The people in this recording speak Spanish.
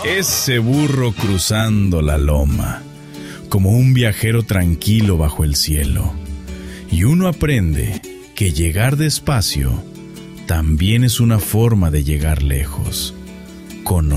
Ese burro cruzando la loma, como un viajero tranquilo bajo el cielo. Y uno aprende que llegar despacio también es una forma de llegar lejos, con